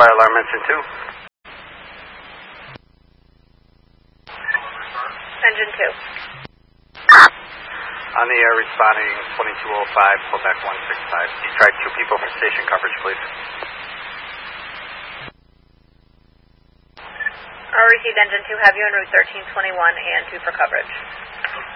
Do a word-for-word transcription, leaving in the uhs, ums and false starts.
fire alarm engine two. Engine two. On the air responding twenty-two oh five, pull back one six five. Detroit, two people for station coverage, please. All received, engine two, have you en route thirteen twenty-one and two for coverage.